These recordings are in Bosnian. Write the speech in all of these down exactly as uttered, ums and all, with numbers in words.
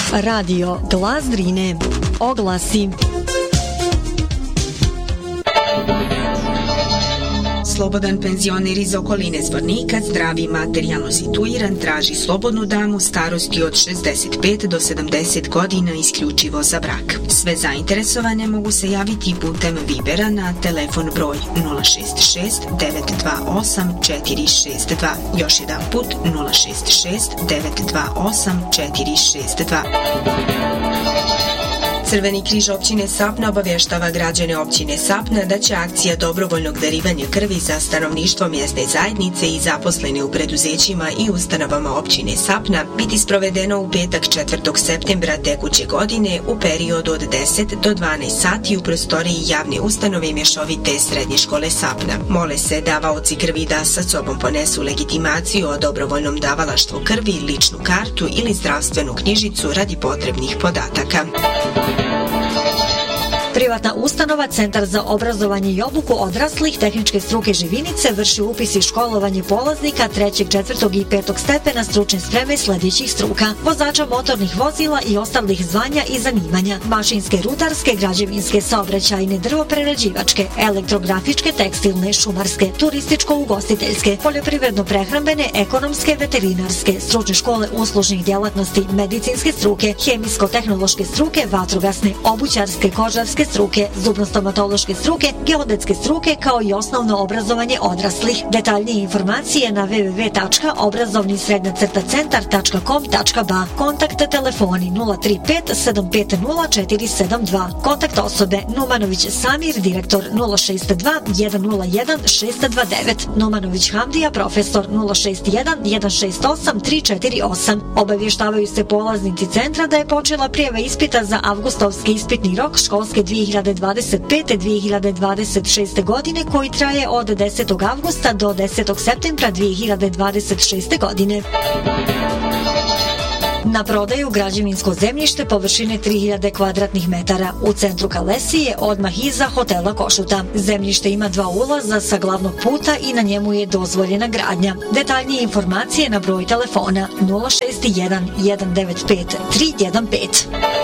Radio Glas Drine. Oglasi. Slobodan penzioner iz okoline Zvornika, zdravi, materijalno situiran, traži slobodnu damu starosti od šezdeset pet do sedamdeset godina isključivo za brak. Sve zainteresovane mogu se javiti putem Vibera na telefon broj nula šest šest devet dva osam četiri šest dva. Još jedan put nula šest šest devet dva osam četiri šest dva. Crveni križ općine Sapna obavještava građane općine Sapna da će akcija dobrovoljnog darivanja krvi za stanovništvo mjesne zajednice i zaposlene u preduzećima i ustanovama općine Sapna biti sprovedeno u petak četvrtog septembra tekuće godine u periodu od deset do dvanaest sati u prostoriji javne ustanove mješovite srednje škole Sapna. Mole se davaoci krvi da sa sobom ponesu legitimaciju o dobrovoljnom davalaštvu krvi, ličnu kartu ili zdravstvenu knjižicu radi potrebnih podataka. Privatna ustanova Centar za obrazovanje i obuku odraslih tehničke struke Živinice vrši upis i školovanje polaznika trećeg, četvrtog i petog stepena stručne spreme sljedećih struka: vozača motornih vozila i ostalih zvanja i zanimanja, mašinske, rudarske, građevinske, saobraćajne, drvoprerađivačke, elektrografičke, tekstilne, šumarske, turističko-ugostiteljske, poljoprivredno-prehrambene, ekonomske, veterinarske, stručne škole uslužnih djelatnosti, medicinske struke, hemijsko-tehnološke struke, vatrogasne, obućarske, kožarske struke, zubno-stomatološke struke, geodetske struke, kao i osnovno obrazovanje odraslih. Detaljnije informacije na w w w tačka obrazovni srednja crta centar tačka com tačka b a. Kontakt telefoni nula tri pet sedam pet nula četiri sedam dva. Kontakt osobe Numanović Samir, direktor nula šest dva jedan nula jedan šest dva devet. Numanović Hamdija, profesor nula šest jedan jedan šest osam tri četiri osam. Obavještavaju se polaznici centra da je počela prijava ispita za avgustovski ispitni rok školske dvije hiljade dvadeset pete do dvije hiljade dvadeset šeste godine, koji traje od desetog avgusta do desetog septembra dvije hiljade dvadeset šeste godine. Na prodaju građevinsko zemljište površine tri hiljade kvadratnih metara u centru Kalesije, odmah iza hotela Košuta. Zemljište ima dva ulaza sa glavnog puta i na njemu je dozvoljena gradnja. Detaljnije informacije na broj telefona nula šest jedan jedan devet pet tri jedan pet.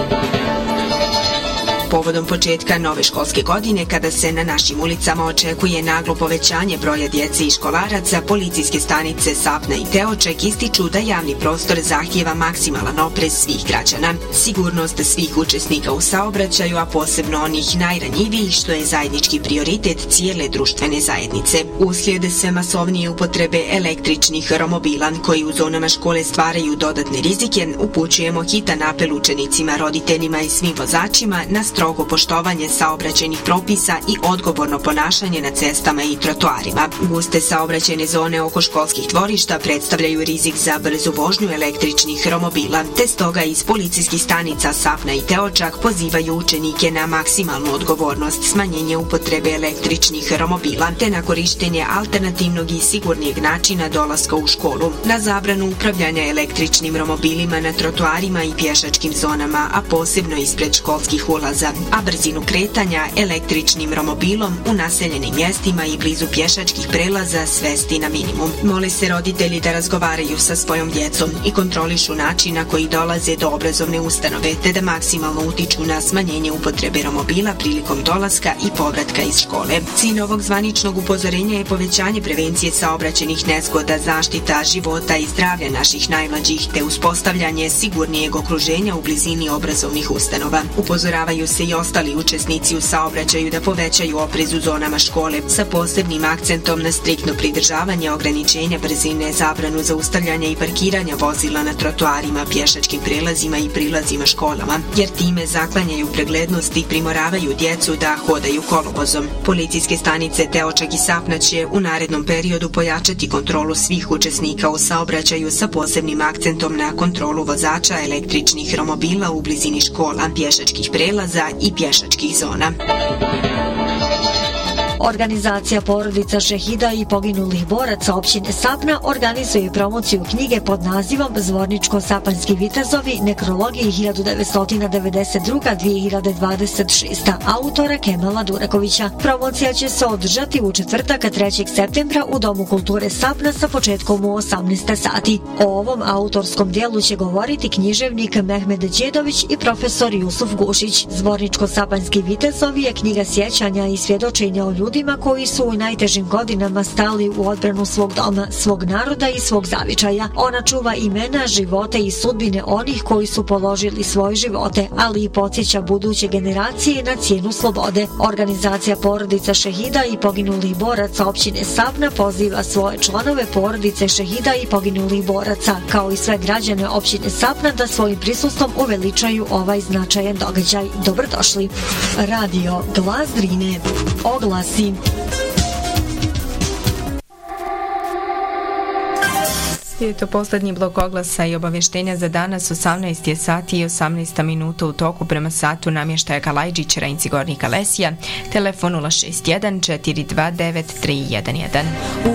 Povodom početka nove školske godine, kada se na našim ulicama očekuje naglo povećanje broja djece i školaraca, policijske stanice Sapna i Teoček ističu da javni prostor zahtijeva maksimalan oprez svih građana. Sigurnost svih učesnika u saobraćaju, a posebno onih najranjivijih, što je zajednički prioritet cijele društvene zajednice. Uslijed sve masovnije upotrebe električnih romobila, koji u zonama škole stvaraju dodatne rizike, upućujemo hitan apel učenicima, roditeljima i svim vozačima na strogo poštovanje saobraćajnih propisa i odgovorno ponašanje na cestama i trotoarima. Guste saobraćajne zone oko školskih dvorišta predstavljaju rizik za brzu vožnju električnih romobila, te stoga iz policijskih stanica Sapna i Teočak pozivaju učenike na maksimalnu odgovornost, smanjenje upotrebe električnih romobila, te na korištenje alternativnog i sigurnijeg načina dolaska u školu, na zabranu upravljanja električnim romobilima na trotoarima i pješačkim zonama, a posebno ispred školskih ulaza, a brzinu kretanja električnim romobilom u naseljenim mjestima i blizu pješačkih prelaza svesti na minimum. Mole se roditelji da razgovaraju sa svojom djecom i kontrolišu način na koji dolaze do obrazovne ustanove, te da maksimalno utiču na smanjenje upotrebe romobila prilikom dolaska i povratka iz škole. Cilj ovog zvaničnog upozorenja je povećanje prevencije saobraćajnih nezgoda, zaštita života i zdravlja naših najmlađih, te uspostavljanje sigurnijeg okruženja u blizini obrazovnih ustanova. Upozoravaju se i ostali učesnici u saobraćaju da povećaju oprez u zonama škole, sa posebnim akcentom na striktno pridržavanje ograničenja brzine, zabranu zaustavljanja i parkiranja vozila na trotoarima, pješačkim prelazima i prilazima školama, jer time zaklanjaju preglednost i primoravaju djecu da hodaju kolovozom. Policijske stanice Teočak i Sapna će u narednom periodu pojačati kontrolu svih učesnika u saobraćaju sa posebnim akcentom na kontrolu vozača električnih romobila u blizini škola, pješačkih prelaza i pješačkih zona. Organizacija porodica šehida i poginulih boraca općine Sapna organizuje promociju knjige pod nazivom Zvorničko-sapanjski vitezovi, nekrologiji hiljadu devetsto devedeset druga do dvije hiljade dvadeset šeste. autora Kemala Durakovića. Promocija će se održati u četvrtak trećeg septembra u Domu kulture Sapna sa početkom u osamnaest sati. O ovom autorskom dijelu će govoriti književnik Mehmed Đedović i profesor Jusuf Gušić. Zvorničko-sapanjski vitezovi je knjiga sjećanja i svjedočenja o ljudima koji su u najtežim godinama stali u odbranu svog doma, svog naroda i svog zavičaja. Ona čuva imena, živote i sudbine onih koji su položili svoje živote, ali i podsjeća buduće generacije na cijenu slobode. Organizacija porodica šehida i poginulih boraca općine Sapna poziva svoje članove porodice šehida i poginulih boraca, kao i sve građane općine Sapna, da svojim prisustvom uveličaju ovaj značajan događaj. Dobrodošli. Radio Glas Drine. Oglasi. Je to posljednji blok oglasa i obavještenja za danas. Osamnaest je sati i osamnaest minuta u toku prema satu namještaja Kalajđić, Rajnci Gornji Kalesija, telefon nula šest jedan četiri dva devet tri jedan jedan.